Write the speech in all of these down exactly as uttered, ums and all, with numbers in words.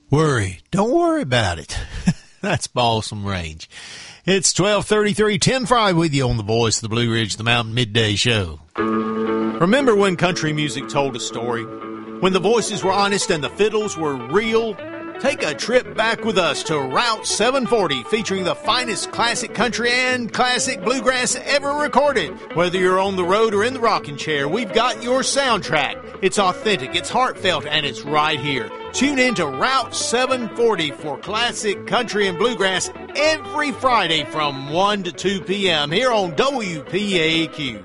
Worry. Don't worry about it. That's Balsam Range. It's twelve thirty-three, Tim Fry with you on the Voice of the Blue Ridge, the Mountain Midday Show. Remember when country music told a story? When the voices were honest and the fiddles were real? Take a trip back with us to Route seven forty, featuring the finest classic country and classic bluegrass ever recorded. Whether you're on the road or in the rocking chair, we've got your soundtrack. It's authentic, it's heartfelt, and it's right here. Tune in to Route seven forty for classic country and bluegrass every Friday from one to two p.m. here on W P A Q.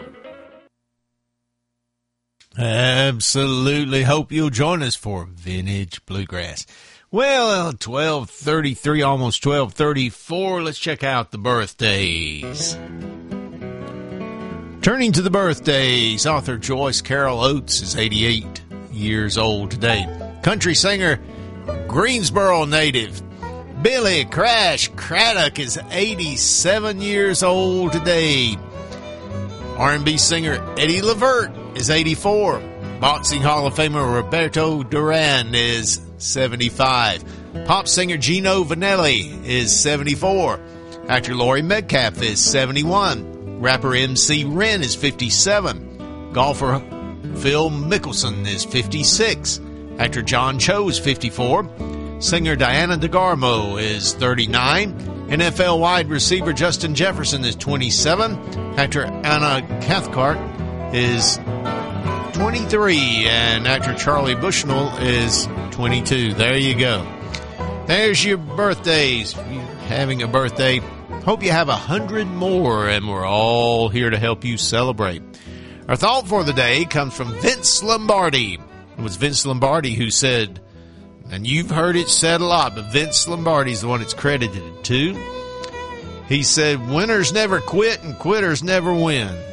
Absolutely hope you'll join us for Vintage Bluegrass. Well, twelve thirty-three, almost twelve thirty-four. Let's check out the birthdays. Turning to the birthdays, author Joyce Carol Oates is eighty-eight years old today. Country singer, Greensboro native, Billy Crash Craddock is eighty-seven years old today. R and B singer Eddie Levert is eighty-four. Boxing Hall of Famer Roberto Duran is seventy-five. Pop singer Gino Vanelli is seventy-four. Actor Laurie Metcalf is seventy-one. Rapper M C Ren is fifty-seven. Golfer Phil Mickelson is fifty-six. Actor John Cho is fifty-four. Singer Diana DeGarmo is thirty-nine. N F L wide receiver Justin Jefferson is twenty-seven. Actor Anna Cathcart is twenty-three. And actor Charlie Bushnell is twenty-two. There you go. There's your birthdays. If you're having a birthday, hope you have a hundred more, and we're all here to help you celebrate. Our thought for the day comes from Vince Lombardi. It was Vince Lombardi who said, and you've heard it said a lot, but Vince Lombardi's the one it's credited to. He said, winners never quit and quitters never win.